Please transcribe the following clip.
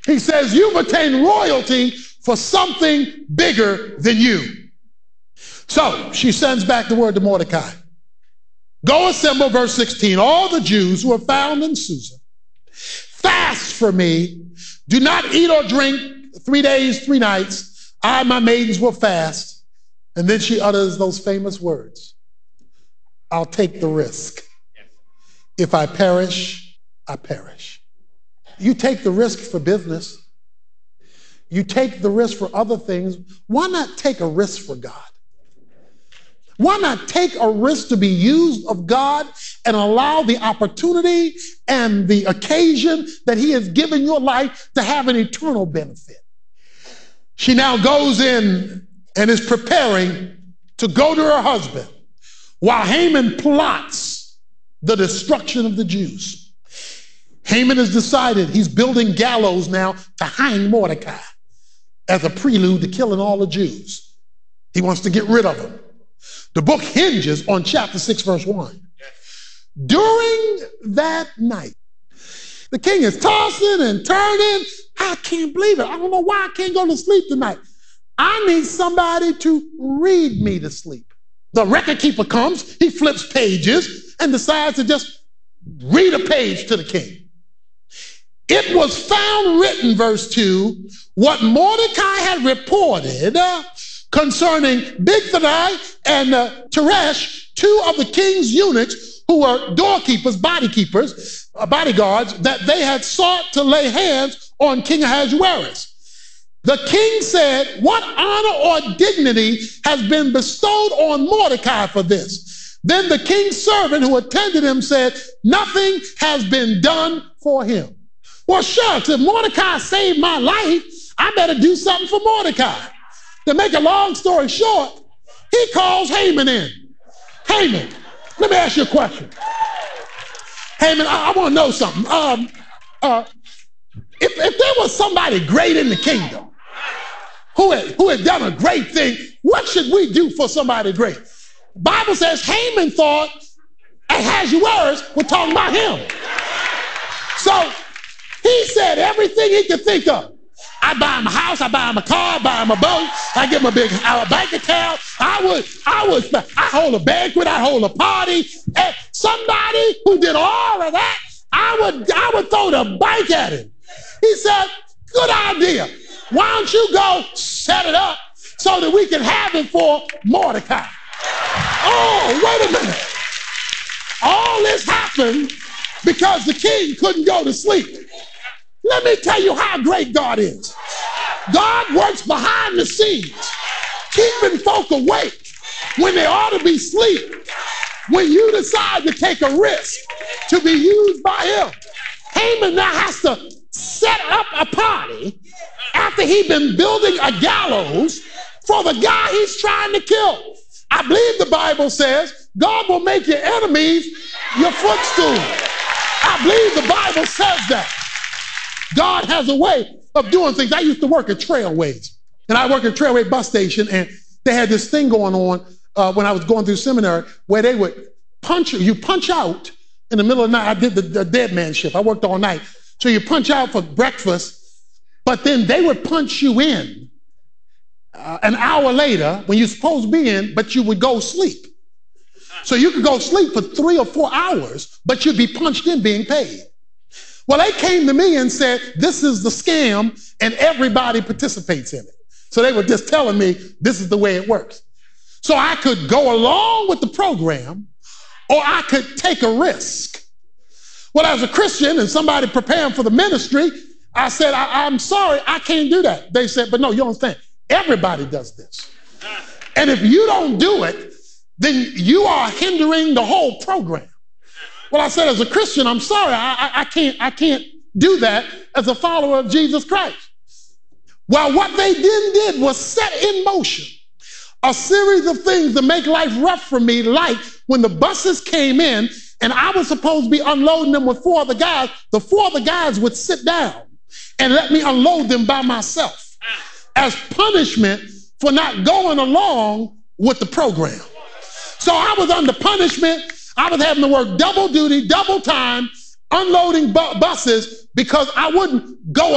He says, you've attained royalty for something bigger than you. So she sends back the word to Mordecai. Go assemble, verse 16, all the Jews who are found in Susa. Fast for me. Do not eat or drink 3 days, 3 nights. I and my maidens will fast. And then she utters those famous words. I'll take the risk. If I perish, I perish. You take the risk for business. You take the risk for other things. Why not take a risk for God? Why not take a risk to be used of God and allow the opportunity and the occasion that he has given your life to have an eternal benefit? She now goes in and is preparing to go to her husband while Haman plots the destruction of the Jews. Haman has decided he's building gallows now to hang Mordecai as a prelude to killing all the Jews. He wants to get rid of them. The book hinges on chapter 6, verse 1. During that night, the king is tossing and turning. I can't believe it. I don't know why I can't go to sleep tonight. I need somebody to read me to sleep. The record keeper comes, he flips pages and decides to just read a page to the king. It was found written, verse 2, what Mordecai had reported concerning Bigthani and Teresh, 2 of the king's eunuchs who were doorkeepers, bodyguards, that they had sought to lay hands on King Ahasuerus. The king said, what honor or dignity has been bestowed on Mordecai for this? Then the king's servant who attended him said, nothing has been done for him. Well, shucks, if Mordecai saved my life, I better do something for Mordecai. To make a long story short, he calls Haman in. Haman, let me ask you a question. Haman, I want to know something. If there was somebody great in the kingdom who had done a great thing, what should we do for somebody great? The Bible says Haman thought Ahasuerus was talking about him. So he said everything he could think of. I buy him a house, I buy him a car, I buy him a boat, I give him a big bank account. I hold a banquet, I hold a party. And somebody who did all of that, I would throw the bank at him. He said, good idea. Why don't you go set it up so that we can have it for Mordecai? Oh, wait a minute. All this happened because the king couldn't go to sleep. Let me tell you how great God is. God works behind the scenes, keeping folk awake when they ought to be asleep. When you decide to take a risk to be used by him, Haman now has to set up a party after he'd been building a gallows for the guy he's trying to kill. I believe the Bible says God will make your enemies your footstool. I believe the Bible says that. God has a way of doing things. I used to work at Trailways, and I worked at Trailway bus station, and they had this thing going on when I was going through seminary where they would punch out in the middle of the night. I did the dead man shift. I worked all night. So you punch out for breakfast, but then they would punch you in an hour later when you're supposed to be in, but you would go sleep. So you could go sleep for 3 or 4 hours, but you'd be punched in being paid. Well, they came to me and said, this is the scam and everybody participates in it. So they were just telling me this is the way it works. So I could go along with the program or I could take a risk. Well, as a Christian and somebody preparing for the ministry, I said, I'm sorry, I can't do that. They said, but no, you don't understand. Everybody does this. And if you don't do it, then you are hindering the whole program. Well, I said, as a Christian, I'm sorry, I can't do that as a follower of Jesus Christ. Well, what they then did was set in motion a series of things to make life rough for me, like when the buses came in and I was supposed to be unloading them with 4 other guys, the 4 other guys would sit down and let me unload them by myself as punishment for not going along with the program. So I was under punishment. I was having to work double duty, double time, unloading buses because I wouldn't go